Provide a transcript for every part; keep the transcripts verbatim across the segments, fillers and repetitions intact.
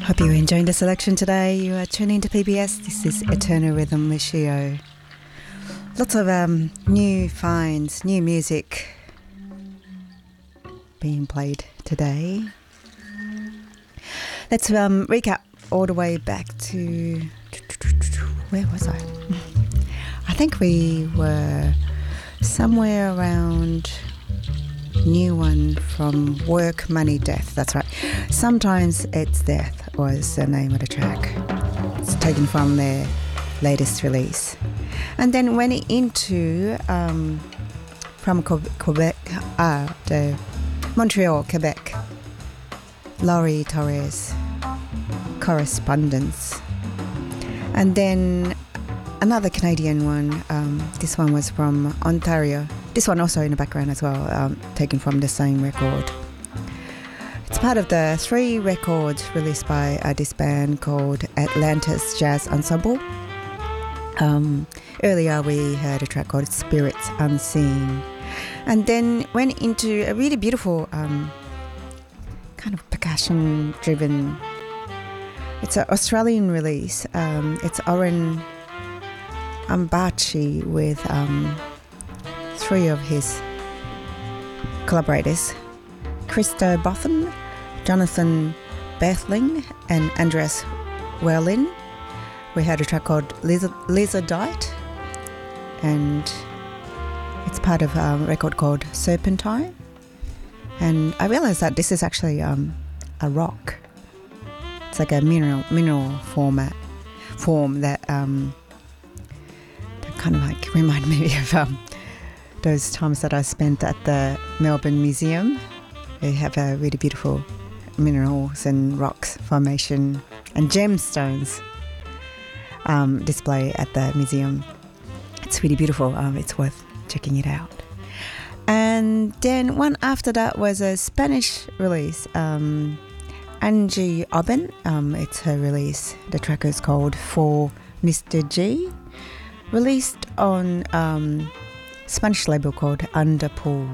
Hope you're enjoying the selection today. You are tuning to P B S. This is Eternal Rhythm with Shio. Lots of um, new finds, new music being played today. Let's um, recap all the way back to... Where was I? I think we were somewhere around... New one from Work, Money, Death. That's right. Sometimes It's Death was the name of the track. It's taken from their latest release. And then went into um, from Quebec, uh, the Montreal, Quebec, Laurie Torres, Correspondence. And then another Canadian one. Um, this one was from Ontario. This one also in the background as well, um, taken from the same record. It's part of the three records released by uh, this band called Atlantis Jazz Ensemble. Um, earlier we heard a track called Spirits Unseen. And then went into a really beautiful um, kind of percussion-driven... It's an Australian release. Um, it's Oren Ambachi with... Um, three of his collaborators, Christo Botham, Jonathan Bethling, and Andreas Werlin. We had a track called Lizardite, and it's part of a record called Serpentine. And I realized that this is actually um, a rock. It's like a mineral mineral format form that um, that kind of like remind me of um, those times that I spent at the Melbourne Museum. They have a really beautiful minerals and rocks formation and gemstones um, display at the museum. It's really beautiful. Um, it's worth checking it out. And then one after that was a Spanish release. Um, Angie Oben. Um, it's her release. The track is called For Mister G. Released on... Um, Spanish label called Underpool.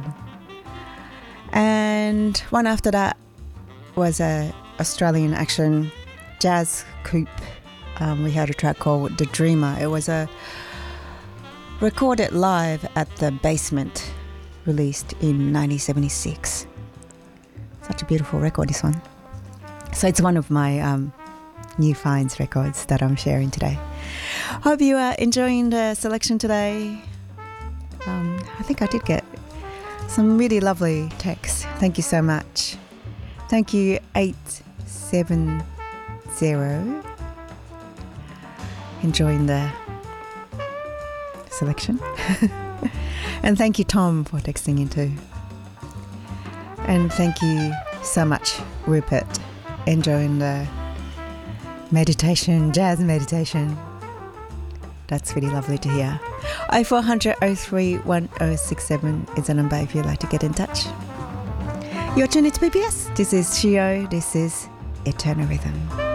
And one after that was a Australian action jazz coupe. Um, we had a track called The Dreamer. It was a recorded live at the Basement, released in nineteen seventy-six. Such a beautiful record, this one. So it's one of my um, new finds records that I'm sharing today. Hope you are enjoying the selection today. Um, I think I did get some really lovely texts. Thank you so much. Thank you, eight seven zero. Enjoying the selection. And thank you, Tom, for texting in too. And thank you so much, Rupert. Enjoying the meditation, jazz meditation. That's really lovely to hear. oh four hundred, oh three, one oh six seven is the number if you'd like to get in touch. You're tuned to P B S. This is Shio. This is Eternal Rhythm.